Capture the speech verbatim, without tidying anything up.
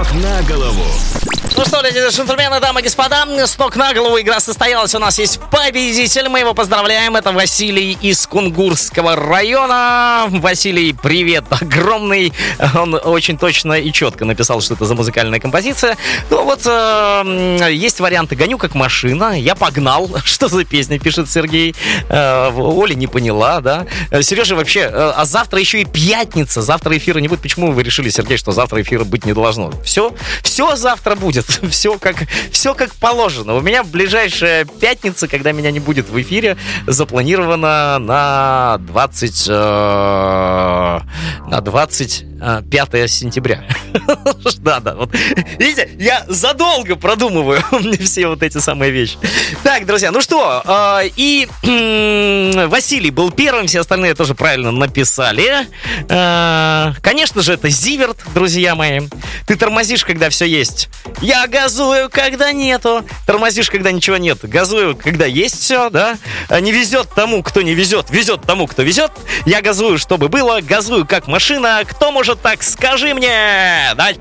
ног на голову. Ну что, леди и джентльмены, дамы и господа, с ног на голову игра состоялась. У нас есть победитель, мы его поздравляем. Это Василий из Кунгурского района. Василий, привет огромный. Он очень точно и четко написал, что это за музыкальная композиция. Ну вот, э, есть варианты «Гоню как машина», «Я погнал». Что за песня, пишет Сергей. э, Оля не поняла, да. Сережа, вообще, э, а завтра еще и пятница. Завтра эфира не будет. Почему вы решили, Сергей, что завтра эфира быть не должно? Все, все завтра будет. Все как, все как положено. У меня ближайшая пятница, когда меня не будет в эфире, запланирована на двадцать, э, на двадцать пятое сентября. Да, да. Вот. Видите, я задолго продумываю все вот эти самые вещи. Так, друзья, ну что, э, и э, Василий был первым, все остальные тоже правильно написали. Э, конечно же, это Зиверт, друзья мои. Ты тормозишь, когда все есть. Я газую, когда нету. Тормозишь, когда ничего нет. Газую, когда есть все, да. Не везет тому, кто не везет. Везет тому, кто везет. Я газую, чтобы было. Газую, как машина. Кто может так? Скажи мне. Давайте